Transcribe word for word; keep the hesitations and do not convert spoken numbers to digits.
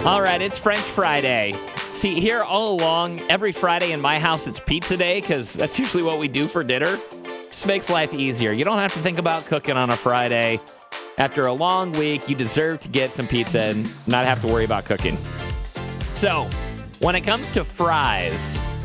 All right, it's French Friday. See, here all along, every Friday in my house, it's pizza day because that's usually what we do for dinner. Just makes life easier. You don't have to think about cooking on a Friday. After a long week, you deserve to get some pizza and not have to worry about cooking. So, when it comes to fries,